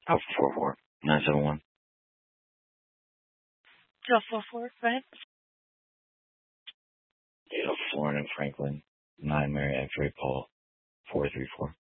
Oh, 44971. Joe 44, go ahead. Florin and Franklin. 9 Mary X-ray Paul. 434.